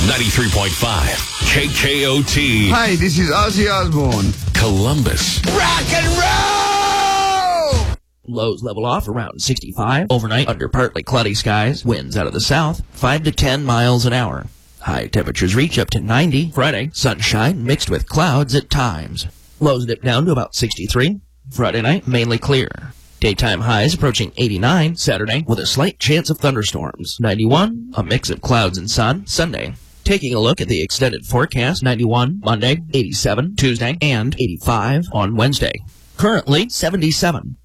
93.5 KKOT. Hi, this is Ozzy Osbourne. Columbus. Rock and roll! Lows level off around 65. Overnight, under partly cloudy skies. Winds out of the south, 5 to 10 miles an hour. High temperatures reach up to 90. Friday, sunshine mixed with clouds at times. Lows dip down to about 63. Friday night, mainly clear. Daytime highs approaching 89. Saturday, with a slight chance of thunderstorms. 91, a mix of clouds and sun. Sunday, taking a look at the extended forecast, 91 Monday, 87 Tuesday, and 85 on Wednesday. Currently 77.